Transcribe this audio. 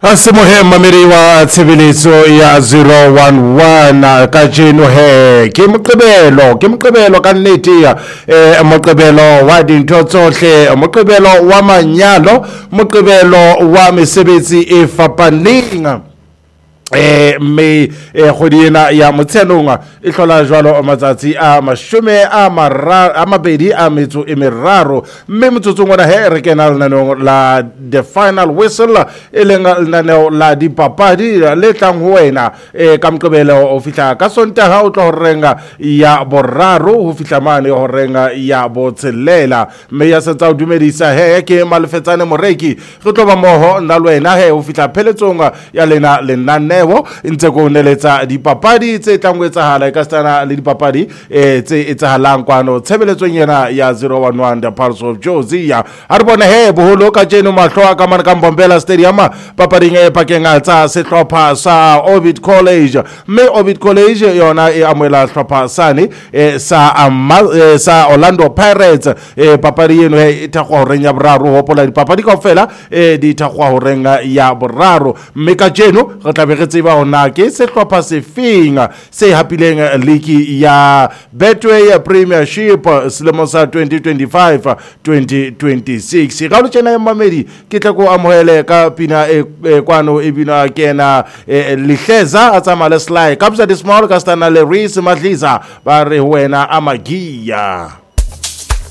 Asemohe mameri wa tshebeletso ya 011 ka jeno he ke moqebelo ka nnete ya moqebelo wa dintho tsohle, moqebelo wa manyalo, moqebelo wa mesebetsi e fapaneng. Me khodiena ya motsenonga e hlola jwalo matsatsi a mashume a mabedi a metso e meraro mme motsotsong ona he re kena lenaneo la the final whistle e lenga lenaneo la dipapadi le tlang ho wena ka Moqebelo o fihla ka Sontaga o tlo renga ya boraro ho fihla mane ho renga ya botshelela mme ya setsa o dumedisa he ke Malefetsane Moreki re tlo ba moho nna le wena he ho fihla pheletsong ya lena lenaneo ntse go neletsa dipapadi tse tlangwetsahala ka stana le dipapadi tse etsahalang kwano tshebeletsong yena ya 011 the Pulse of Josia ha re bona he boholo ka jeno mahlo a ka mana ka Mbombela Stadium papading e pakeng tsa sehlopha sa Orbit College mme Orbit College yona e amoela sehlopha sane sa Orlando Pirates papadi eno e thakgwa ho renya boraro hopola dipapadi kaofela di thakgwa ho renga ya boraro mme ka jeno re tla be re tseba hona ke sehlopha se feng se hapileng league ya Betway Premiership selemo sa 2025-2026 ga lo tsena ya mamedi ke tla go amohele ka pina kwano e bina kena Lihleza a tsamale slide kapsa di small ka stana le Reese Madliza ba re wena amagia.